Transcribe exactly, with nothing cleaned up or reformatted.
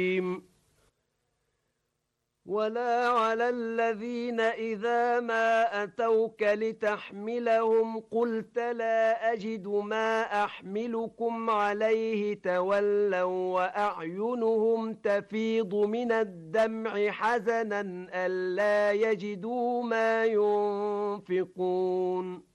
ولا على الذين إذا ما أتوك لتحملهم قلت لا أجد ما أحملكم عليه تولوا وأعينهم تفيض من الدمع حزنا ألا يجدوا ما ينفقون